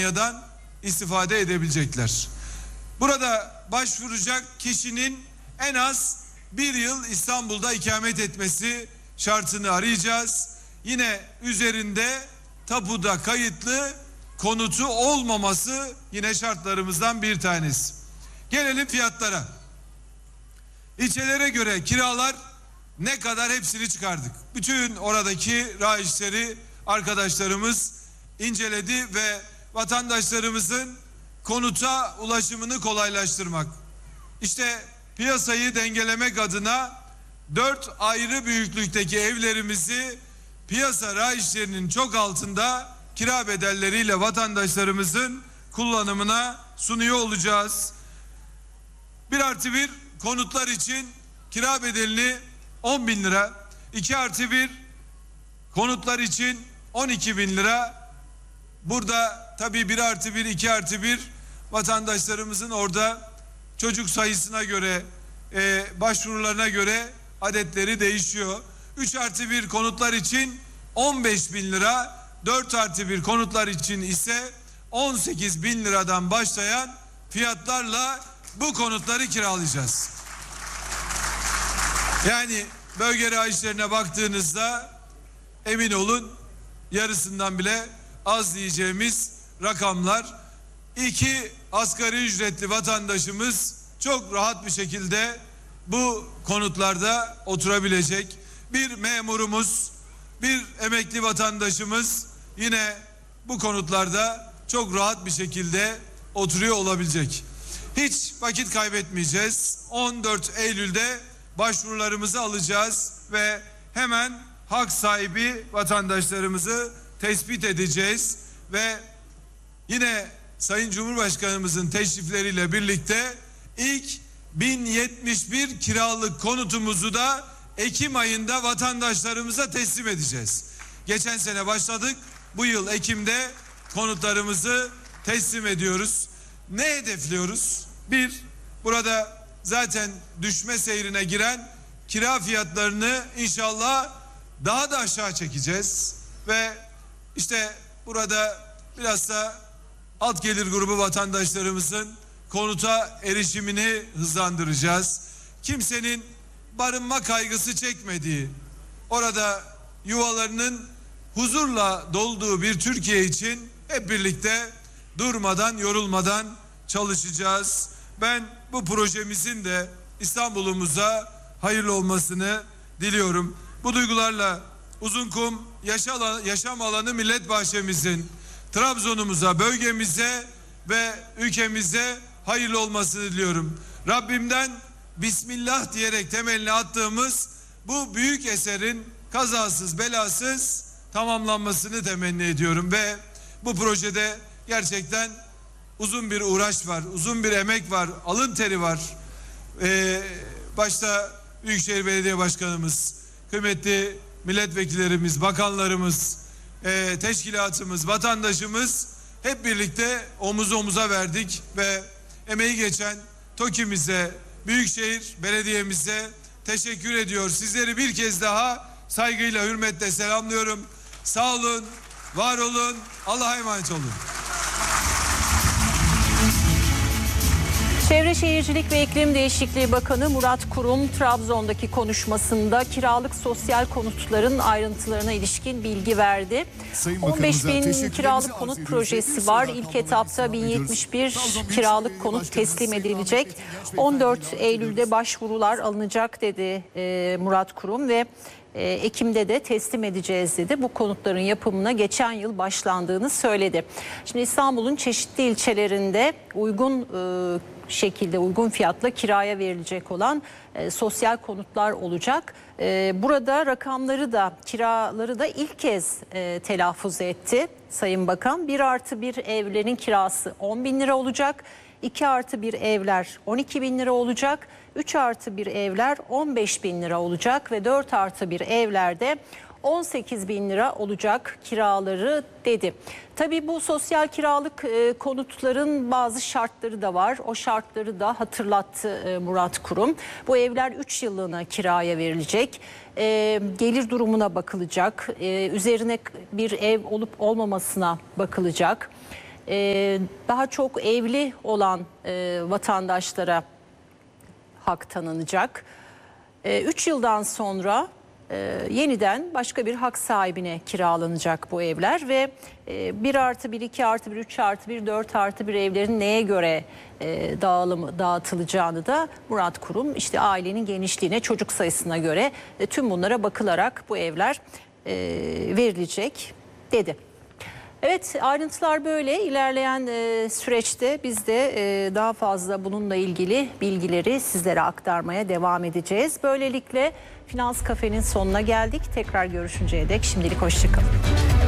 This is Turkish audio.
kampanyadan istifade edebilecekler. Burada başvuracak kişinin en az bir yıl İstanbul'da ikamet etmesi şartını arayacağız. Yine üzerinde tapuda kayıtlı konutu olmaması yine şartlarımızdan bir tanesi. Gelelim fiyatlara. İlçelere göre kiralar ne kadar hepsini çıkardık. Bütün oradaki raiçleri arkadaşlarımız inceledi ve vatandaşlarımızın konuta ulaşımını kolaylaştırmak, İşte piyasayı dengelemek adına 4 ayrı büyüklükteki evlerimizi piyasa raiçlerinin çok altında kira bedelleriyle vatandaşlarımızın kullanımına sunuyor olacağız. 1+1 konutlar için kira bedelini 10.000 lira, 2+1 konutlar için 12.000 lira. Burada tabii 1+1, 2+1 vatandaşlarımızın orada çocuk sayısına göre, başvurularına göre adetleri değişiyor. 3+1 konutlar için 15.000 lira, 4+1 konutlar için ise 18.000 liradan başlayan fiyatlarla bu konutları kiralayacağız. Yani bölge raiçlerine baktığınızda emin olun yarısından bile az diyeceğimiz rakamlar. 2 asgari ücretli vatandaşımız çok rahat bir şekilde bu konutlarda oturabilecek. Bir memurumuz, bir emekli vatandaşımız yine bu konutlarda çok rahat bir şekilde oturuyor olabilecek. Hiç vakit kaybetmeyeceğiz. 14 Eylül'de başvurularımızı alacağız ve hemen hak sahibi vatandaşlarımızı tespit edeceğiz ve yine Sayın Cumhurbaşkanımızın teşrifleriyle birlikte ilk 1071 kiralık konutumuzu da Ekim ayında vatandaşlarımıza teslim edeceğiz. Geçen sene başladık. Bu yıl Ekim'de konutlarımızı teslim ediyoruz. Ne hedefliyoruz? Bir, burada zaten düşme seyrine giren kira fiyatlarını inşallah daha da aşağı çekeceğiz. Ve işte burada biraz da alt gelir grubu vatandaşlarımızın konuta erişimini hızlandıracağız. Kimsenin barınma kaygısı çekmediği, orada yuvalarının huzurla dolduğu bir Türkiye için hep birlikte durmadan, yorulmadan çalışacağız. Ben bu projemizin de İstanbul'umuza hayırlı olmasını diliyorum. Bu duygularla Uzunkum Yaşam Alanı Millet Bahçemizin Trabzon'umuza, bölgemize ve ülkemize hayırlı olmasını diliyorum. Rabbimden Bismillah diyerek temelini attığımız bu büyük eserin kazasız belasız tamamlanmasını temenni ediyorum ve bu projede gerçekten uzun bir uğraş var, uzun bir emek var, alın teri var. Başta Büyükşehir Belediye Başkanımız, kıymetli milletvekillerimiz, bakanlarımız, teşkilatımız, vatandaşımız hep birlikte omuz omuza verdik ve emeği geçen TOKİ'mize, Büyükşehir Belediye'mize teşekkür ediyor. Sizleri bir kez daha saygıyla, hürmetle selamlıyorum. Sağ olun, var olun, Allah'a emanet olun. Çevre Şehircilik ve İklim Değişikliği Bakanı Murat Kurum, Trabzon'daki konuşmasında kiralık sosyal konutların ayrıntılarına ilişkin bilgi verdi. 15.000 kiralık konut projesi var. İlk etapta 1071 kiralık konut teslim edilecek. 14 Eylül'de başvurular alınacak dedi Murat Kurum ve Ekim'de de teslim edeceğiz dedi. Bu konutların yapımına geçen yıl başlandığını söyledi. Şimdi İstanbul'un çeşitli ilçelerinde uygun fiyatla kiraya verilecek olan sosyal konutlar olacak. Burada kiraları da ilk kez telaffuz etti Sayın Bakan. 1+1 evlerin kirası 10.000 lira olacak. 2+1 evler 12.000 lira olacak. 3+1 evler 15.000 lira olacak ve 4+1 evlerde 18.000 lira olacak kiraları dedi. Tabii bu sosyal kiralık konutların bazı şartları da var. O şartları da hatırlattı Murat Kurum. Bu evler 3 yıllığına kiraya verilecek. Gelir durumuna bakılacak. Üzerine bir ev olup olmamasına bakılacak. Daha çok evli olan vatandaşlara hak tanınacak. 3 yıldan sonra yeniden başka bir hak sahibine kiralanacak bu evler ve 1+1, 2+1, 3+1, 4+1 evlerin neye göre dağıtılacağını da Murat Kurum işte ailenin genişliğine, çocuk sayısına göre tüm bunlara bakılarak bu evler verilecek dedi. Evet, ayrıntılar böyle. İlerleyen süreçte biz de daha fazla bununla ilgili bilgileri sizlere aktarmaya devam edeceğiz. Böylelikle Finans Kafe'nin sonuna geldik. Tekrar görüşünceye dek şimdilik hoşça kalın.